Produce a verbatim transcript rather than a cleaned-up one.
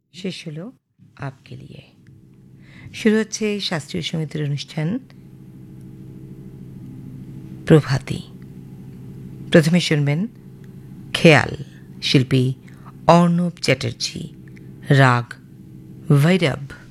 শেষ হলো আপকে লিয়ে। শুরু হচ্ছে শাস্ত্রীয় সঙ্গীতের অনুষ্ঠান প্রভাতী। প্রথমে শুনবেন খেয়াল, শিল্পী অর্ণব চ্যাটার্জি, রাগ ভৈরব।